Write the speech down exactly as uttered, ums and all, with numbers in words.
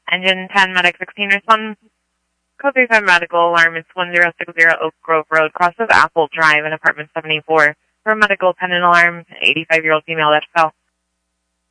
Engine ten, Medic sixteen, respond. Code three five medical, alarm is one zero six zero Oak Grove Road, cross of Apple Drive in apartment seventy-four. For a medical pendant alarm, eighty-five-year-old female that fell.